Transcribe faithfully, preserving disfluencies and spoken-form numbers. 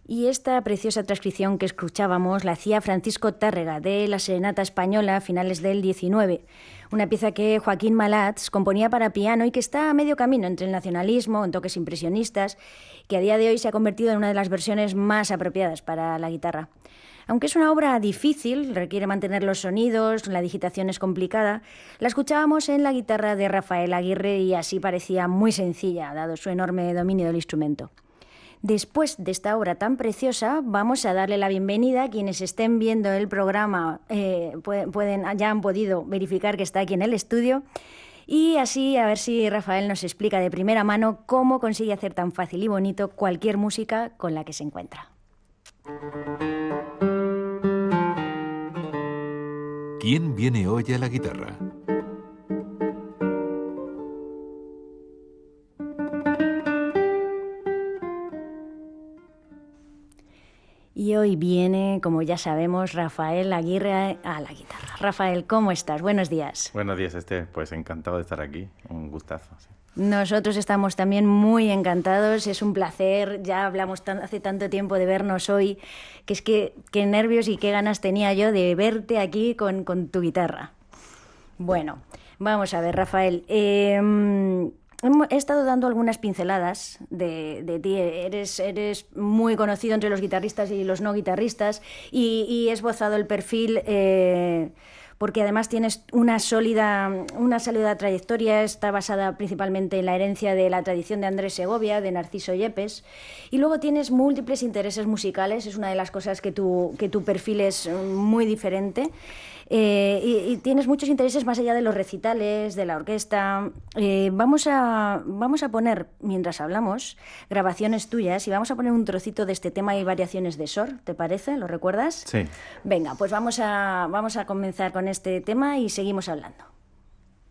Y esta preciosa transcripción que escuchábamos la hacía Francisco Tárrega, de la Serenata Española, a finales del diecinueve. Una pieza que Joaquín Malats componía para piano y que está a medio camino entre el nacionalismo, en toques impresionistas, que a día de hoy se ha convertido en una de las versiones más apropiadas para la guitarra. Aunque es una obra difícil, requiere mantener los sonidos, la digitación es complicada, la escuchábamos en la guitarra de Rafael Aguirre y así parecía muy sencilla, dado su enorme dominio del instrumento. Después de esta obra tan preciosa, vamos a darle la bienvenida a quienes estén viendo el programa, eh, pueden, ya han podido verificar que está aquí en el estudio, y así a ver si Rafael nos explica de primera mano cómo consigue hacer tan fácil y bonito cualquier música con la que se encuentra. ¿Quién viene hoy a la guitarra? Y hoy viene, como ya sabemos, Rafael Aguirre a la guitarra. Rafael, ¿cómo estás? Buenos días. Buenos días, Esther. Pues encantado de estar aquí. Un gustazo. Sí. Nosotros estamos también muy encantados. Es un placer. Ya hablamos tan, hace tanto tiempo de vernos hoy, que es que qué nervios y qué ganas tenía yo de verte aquí con, con tu guitarra. Bueno, vamos a ver, Rafael. Eh, He estado dando algunas pinceladas de, de ti. Eres, eres muy conocido entre los guitarristas y los no guitarristas y, y he esbozado el perfil eh, porque además tienes una sólida, una sólida trayectoria. Está basada principalmente en la herencia de la tradición de Andrés Segovia, de Narciso Yepes, y luego tienes múltiples intereses musicales. Es una de las cosas que tu, que tu perfil es muy diferente. Eh, y, y tienes muchos intereses más allá de los recitales, de la orquesta. Eh, vamos a, vamos a poner, mientras hablamos, grabaciones tuyas y vamos a poner un trocito de este tema y variaciones de Sor, ¿te parece? ¿Lo recuerdas? Sí. Venga, pues vamos a, vamos a comenzar con este tema y seguimos hablando.